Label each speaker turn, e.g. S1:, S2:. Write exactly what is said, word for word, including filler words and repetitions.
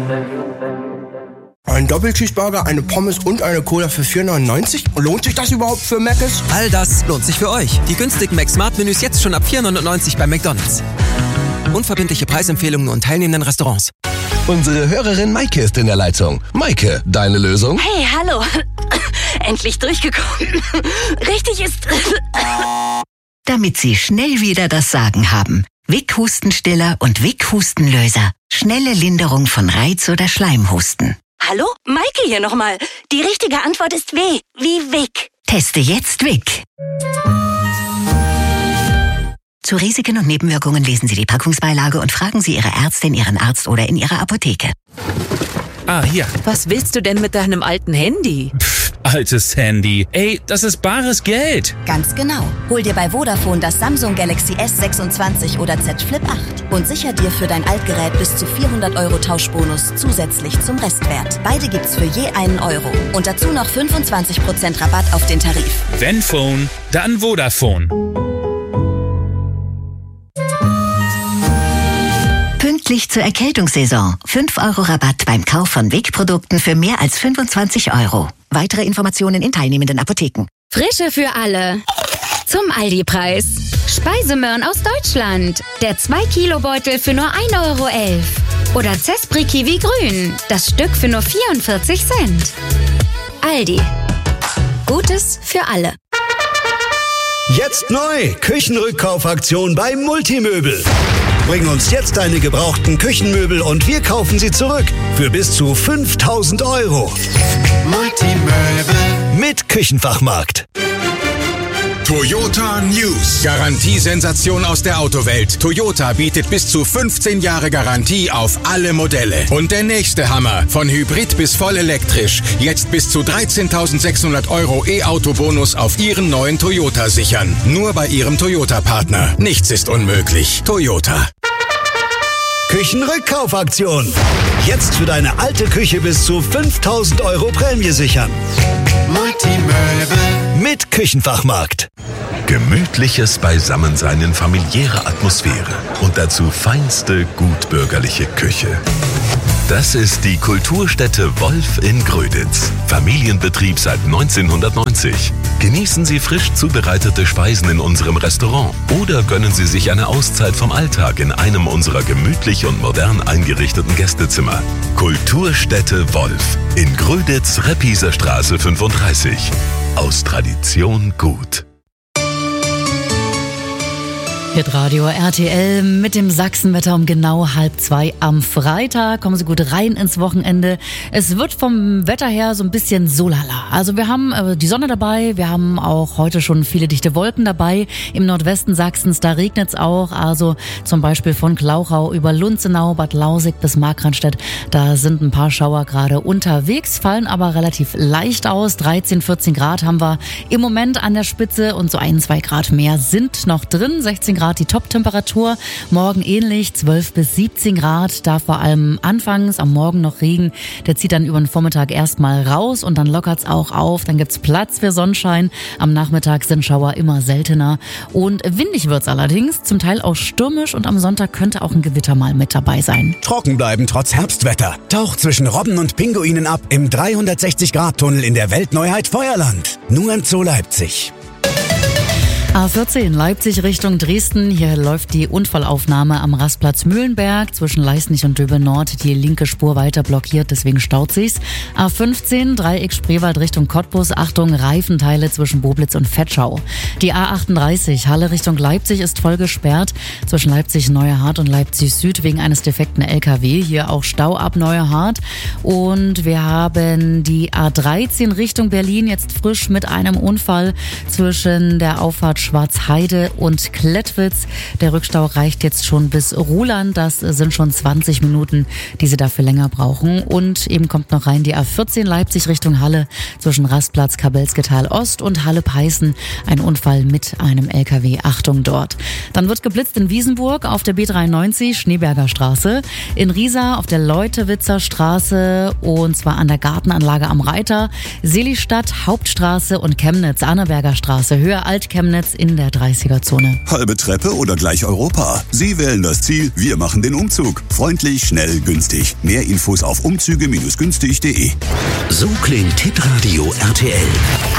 S1: Ein Doppelcheeseburger, eine Pommes und eine Cola für vier neunundneunzig? Lohnt sich das überhaupt für Mc's?
S2: All das lohnt sich für euch. Die günstigen Mac-Smart-Menüs jetzt schon ab vier neunundneunzig bei McDonald's. Unverbindliche Preisempfehlungen und teilnehmenden Restaurants.
S3: Unsere Hörerin Maike ist in der Leitung. Maike, deine Lösung?
S4: Hey, hallo. Endlich durchgekommen. Richtig ist...
S5: Damit Sie schnell wieder das Sagen haben. Vic Hustenstiller und Vic Hustenlöser. Schnelle Linderung von Reiz- oder Schleimhusten.
S4: Hallo? Maike hier nochmal. Die richtige Antwort ist W. Wie Vic.
S5: Teste jetzt Vic. Zu Risiken und Nebenwirkungen lesen Sie die Packungsbeilage und fragen Sie Ihre Ärztin, Ihren Arzt oder in Ihrer Apotheke.
S6: Ah, hier.
S7: Was willst du denn mit deinem alten Handy?
S6: Pff, altes Handy. Ey, das ist bares Geld.
S8: Ganz genau. Hol dir bei Vodafone das Samsung Galaxy S sechsundzwanzig oder Z Flip acht und sicher dir für dein Altgerät bis zu vierhundert Euro Tauschbonus zusätzlich zum Restwert. Beide gibt's für je einen Euro. Und dazu noch fünfundzwanzig Prozent Rabatt auf den Tarif.
S6: Wenn Phone, dann Vodafone.
S5: Pünktlich zur Erkältungssaison. fünf Euro Rabatt beim Kauf von Vic-Produkten für mehr als fünfundzwanzig Euro. Weitere Informationen in teilnehmenden Apotheken.
S9: Frische für alle. Zum Aldi-Preis. Speisemöhren aus Deutschland. Der zwei Kilo Beutel für nur ein Euro elf. Oder Zespri Kiwi Grün. Das Stück für nur vierundvierzig Cent. Aldi. Gutes für alle.
S10: Jetzt neu! Küchenrückkaufaktion bei Multimöbel. Bring uns jetzt deine gebrauchten Küchenmöbel und wir kaufen sie zurück. Für bis zu fünftausend Euro. Multimöbel. Mit Küchenfachmarkt.
S11: Toyota News. Garantiesensation aus der Autowelt. Toyota bietet bis zu fünfzehn Jahre Garantie auf alle Modelle. Und der nächste Hammer. Von Hybrid bis voll elektrisch. Jetzt bis zu dreizehntausendsechshundert Euro E-Auto-Bonus auf Ihren neuen Toyota sichern. Nur bei Ihrem Toyota-Partner. Nichts ist unmöglich. Toyota.
S10: Küchenrückkaufaktion. Jetzt für deine alte Küche bis zu fünftausend Euro Prämie sichern. Multimöbel. Mit Küchenfachmarkt.
S3: Gemütliches Beisammensein in familiärer Atmosphäre und dazu feinste gutbürgerliche Küche. Das ist die Kulturstätte Wolf in Gröditz. Familienbetrieb seit neunzehnhundertneunzig. Genießen Sie frisch zubereitete Speisen in unserem Restaurant oder gönnen Sie sich eine Auszeit vom Alltag in einem unserer gemütlich und modern eingerichteten Gästezimmer. Kulturstätte Wolf in Gröditz, Reppiser Straße fünfunddreißig. Aus Tradition gut.
S12: Hitradio R T L mit dem Sachsenwetter um genau halb zwei am Freitag. Kommen Sie gut rein ins Wochenende. Es wird vom Wetter her so ein bisschen solala. Also wir haben äh, die Sonne dabei, wir haben auch heute schon viele dichte Wolken dabei. Im Nordwesten Sachsens, da regnet es auch. Also zum Beispiel von Klauchau über Lunzenau, Bad Lausig bis Markranstädt. Da sind ein paar Schauer gerade unterwegs, fallen aber relativ leicht aus. dreizehn, vierzehn Grad haben wir im Moment an der Spitze und so ein, zwei Grad mehr sind noch drin. sechzehn Grad die Top-Temperatur. Morgen ähnlich, zwölf bis siebzehn Grad. Da vor allem anfangs am Morgen noch Regen. Der zieht dann über den Vormittag erstmal raus und dann lockert's auch auf. Dann gibt's Platz für Sonnenschein. Am Nachmittag sind Schauer immer seltener. Und windig wird's allerdings, zum Teil auch stürmisch und am Sonntag könnte auch ein Gewitter mal mit dabei sein.
S13: Trocken bleiben trotz Herbstwetter. Taucht zwischen Robben und Pinguinen ab im dreihundertsechzig Grad Tunnel in der Weltneuheit Feuerland. Nur im Zoo Leipzig.
S12: A vierzehn Leipzig Richtung Dresden. Hier läuft die Unfallaufnahme am Rastplatz Mühlenberg zwischen Leisnig und Döbel Nord. Die linke Spur weiter blockiert, deswegen staut sich's. A fünfzehn Dreieck Spreewald Richtung Cottbus. Achtung, Reifenteile zwischen Boblitz und Vetschau. Die A achtunddreißig Halle Richtung Leipzig ist voll gesperrt. Zwischen Leipzig Neuerhardt und Leipzig Süd wegen eines defekten L K W. Hier auch Stau ab Neuerhardt. Und wir haben die A dreizehn Richtung Berlin jetzt frisch mit einem Unfall zwischen der Auffahrt Schwarzheide und Klettwitz. Der Rückstau reicht jetzt schon bis Ruhland. Das sind schon zwanzig Minuten, die Sie dafür länger brauchen. Und eben kommt noch rein die A vierzehn Leipzig Richtung Halle zwischen Rastplatz Kabelsketal Ost und Halle-Peißen. Ein Unfall mit einem L K W. Achtung dort. Dann wird geblitzt in Wiesenburg auf der B dreiundneunzig Schneeberger Straße. In Riesa auf der Leutewitzer Straße und zwar an der Gartenanlage am Reiter. Seelistadt, Hauptstraße und Chemnitz, Anneberger Straße, Höhe Alt-Chemnitz in der dreißiger-Zone.
S14: Halbe Treppe oder gleich Europa? Sie wählen das Ziel, wir machen den Umzug. Freundlich, schnell, günstig. Mehr Infos auf umzüge Bindestrich günstig Punkt de.
S3: So klingt Hitradio R T L.